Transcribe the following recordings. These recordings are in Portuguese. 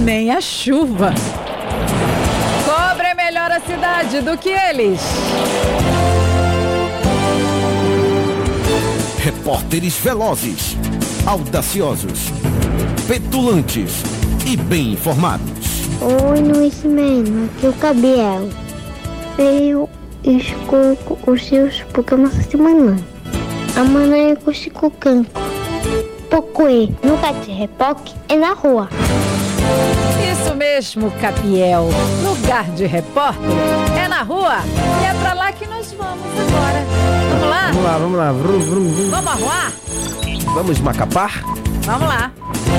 nem a chuva. Cobre melhor a cidade do que eles. Repórteres velozes, audaciosos, petulantes e bem informados. Oi, Luiz Meno, aqui é o Gabriel. Eu escuto os seus programas essa semana. Amanhã eu consigo canto. Pocoê, nunca te repoque, é na rua. Isso mesmo, Capiel. Lugar de repórter é na rua. E é pra lá que nós vamos agora. Vamos lá? Vamos lá. Vrum, vrum, vrum. Vamos arruar? Vamos Macapá? Vamos lá.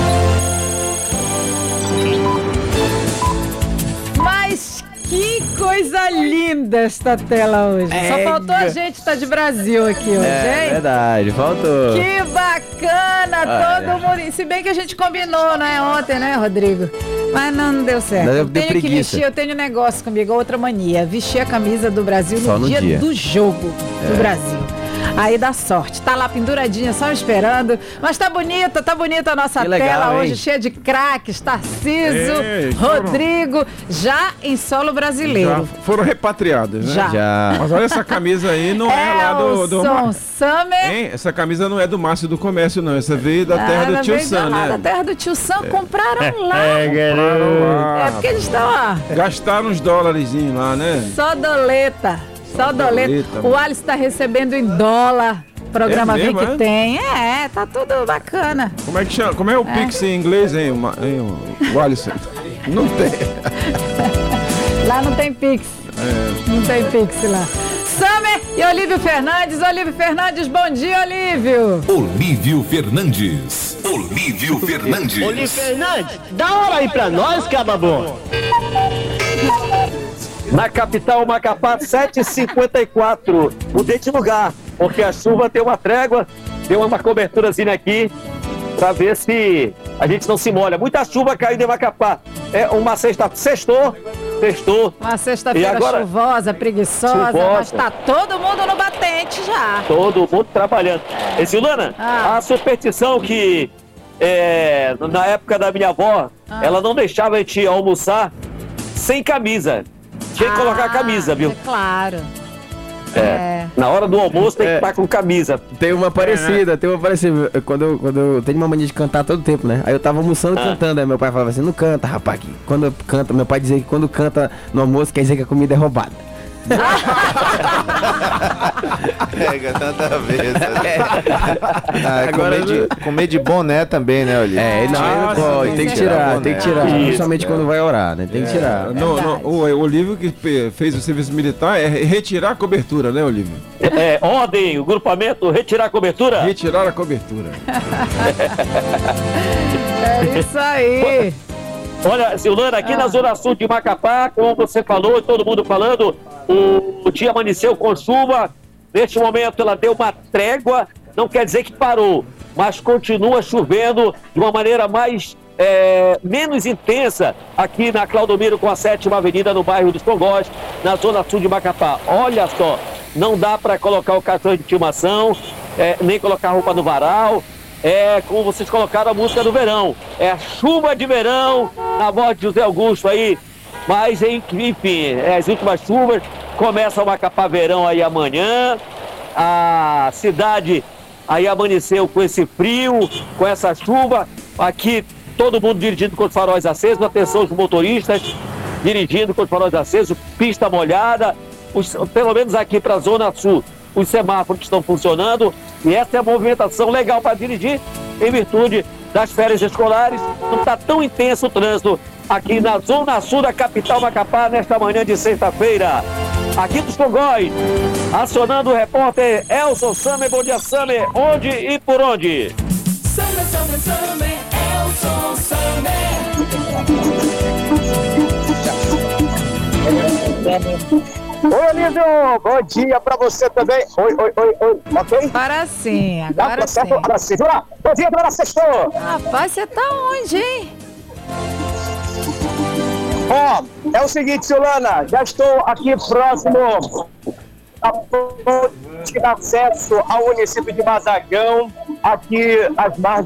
Mas que coisa linda esta tela hoje. Só faltou a gente estar de Brasil aqui hoje, hein? Verdade, faltou. Que bacana, todo mundo. Se bem que a gente combinou, né, ontem, né, Rodrigo? Mas não deu certo. Deu Eu tenho que preguiça. vestir, eu tenho um negócio comigo, outra mania. Vestir a camisa do Brasil Só no no dia dia. do jogo do Brasil. Aí dá sorte. Tá lá penduradinha, só esperando. Mas tá bonita a nossa Que legal, tela hein? hoje, cheia de craques. Tarciso, Ei, Rodrigo, já em solo brasileiro. Já foram repatriados, né? Já. Mas olha, essa camisa aí não é lá do Elson Summer. Hein? Essa camisa não é do Márcio do Comércio, não. Essa veio da terra do tio Sam, Da né? terra do tio Sam, compraram lá. Compraram lá. É porque eles estão lá. Gastaram uns dólares lá, né? Só doleta. doleta, O Alisson tá recebendo em dólar. Programa É mesmo, Vic é? tem. Tá tudo bacana. Como é que chama? Como é o Pix em inglês, hein, o Alisson? Não tem. Lá não tem Pix. Não tem Pix lá. Summer e Olívio Fernandes. Olívio Fernandes, bom dia, Olívio. Olívio Fernandes. Olívio Fernandes. Olívio Fernandes, dá hora aí pra nós, cababom. Na capital, Macapá, 7h54. Mudei de lugar, porque a chuva tem uma trégua, deu uma coberturazinha aqui, pra ver se a gente não se molha. Muita chuva caindo em Macapá. É uma sextou. Uma E sexta-feira agora? chuvosa, preguiçosa, Chuvosa. mas tá todo mundo no batente já. Todo mundo trabalhando. E Silvana, a superstição que na época da minha avó, ela não deixava a gente almoçar sem camisa. Tinha que colocar a camisa, viu? É claro. Na hora do almoço tem que estar com camisa. Tem uma parecida. Quando eu tenho uma mania de cantar todo tempo, né? Aí eu tava almoçando e cantando. Aí meu pai falava assim: não canta, rapaz. Quando eu canto, meu pai dizia que quando canta no almoço quer dizer que a comida é roubada. Pega nada a ver. Agora comer de boné também, né, Olívio? Não pode, tem que tirar, principalmente quando vai orar, né? Tem que tirar. O Olívio que fez o serviço militar é retirar a cobertura, né, Olívio? Ordem, o grupamento, retirar a cobertura. Retirar a cobertura. É isso aí. Olha, Silvana, aqui na Zona Sul de Macapá, como você falou, todo mundo falando, o dia amanheceu com chuva. Neste momento ela deu uma trégua, não quer dizer que parou, mas continua chovendo de uma maneira menos intensa aqui na Claudomiro com a 7ª Avenida no bairro dos Congós, na Zona Sul de Macapá. Olha só, não dá para colocar o cartão de estimação, nem colocar roupa no varal. Como vocês colocaram a música do verão, é a chuva de verão, na voz de José Augusto aí, mas enfim, as últimas chuvas, começa o Macapá verão aí amanhã, a cidade aí amanheceu com esse frio, com essa chuva, aqui todo mundo dirigindo com os faróis acesos, atenção os motoristas, dirigindo com os faróis acesos, pista molhada, pelo menos aqui para a Zona Sul, os semáforos estão funcionando e essa é a movimentação legal para dirigir em virtude das férias escolares. Não está tão intenso o trânsito aqui na Zona Sul da capital Macapá nesta manhã de sexta-feira. Aqui dos Congóis, acionando o repórter Elson Summer. Bom dia, Summer. Onde e por onde? Summer, Elson Summer. Oi, Olívio, bom dia pra você também. Oi, ok? Agora sim. Agora sim. Bom dia pra você, sextou. Rapaz, você tá onde, hein? É o seguinte, Silvana, já estou aqui próximo a ponte de acesso ao município de Mazagão, aqui às margens